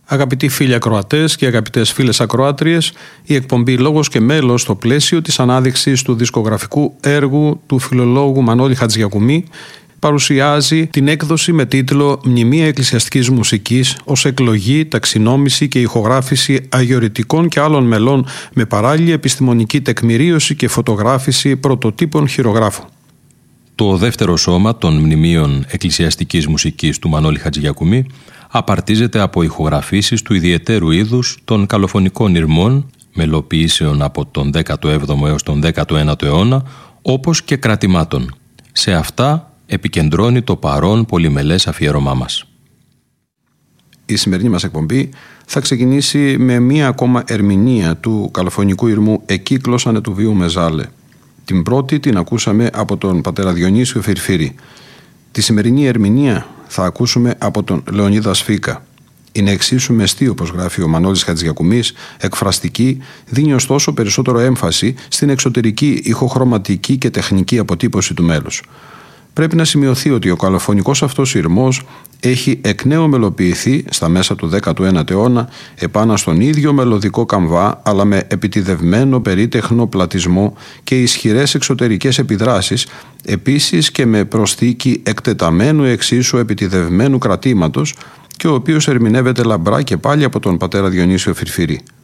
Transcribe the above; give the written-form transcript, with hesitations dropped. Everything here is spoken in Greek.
Αγαπητοί φίλοι ακροατές και αγαπητές φίλες ακροάτριες, η εκπομπή «Λόγος και μέλος» στο πλαίσιο της ανάδειξης του δισκογραφικού έργου του φιλολόγου Μανώλη Χατζηγιακουμί παρουσιάζει την έκδοση με τίτλο «Μνημεία εκκλησιαστικής μουσικής» ως εκλογή, ταξινόμηση και ηχογράφηση αγιορητικών και άλλων μελών με παράλληλη επιστημονική τεκμηρίωση και φωτογράφηση πρωτοτύπων χειρογράφου. Το δεύτερο σώμα των μνημείων εκκλησιαστικής μουσικής του Μανώλη Χατζηγιακουμί απαρτίζεται από ηχογραφήσεις του ιδιαιτέρου είδους των καλοφωνικών ηρμών, μελοποιήσεων από τον 17ο έως τον 19ο αιώνα, όπως και κρατημάτων. Σε αυτά επικεντρώνει το παρόν πολυμελές αφιέρωμά μας. Η σημερινή μας εκπομπή θα ξεκινήσει με μία ακόμα ερμηνεία του καλοφωνικού ηρμού «Εκύκλωσανε του βίου Μεζάλε». Την πρώτη την ακούσαμε από τον πατέρα Διονύσιο Φυρφύρη. Τη σημερινή ερμηνεία θα ακούσουμε από τον Λεωνίδα Σφίκα. Είναι εξίσου μεστή, όπως γράφει ο Μανώλης Χατζηγιακουμής, εκφραστική, δίνει ωστόσο περισσότερο έμφαση στην εξωτερική ηχοχρωματική και τεχνική αποτύπωση του μέλους. Πρέπει να σημειωθεί ότι ο καλοφωνικός αυτός ηρμός έχει εκ νέου μελοποιηθεί στα μέσα του 19ου αιώνα επάνω στον ίδιο μελωδικό καμβά, αλλά με επιτιδευμένο περίτεχνο πλατισμό και ισχυρές εξωτερικές επιδράσεις, επίσης και με προσθήκη εκτεταμένου εξίσου επιτιδευμένου κρατήματος, και ο οποίος ερμηνεύεται λαμπρά και πάλι από τον πατέρα Διονύσιο Φυρφύρη.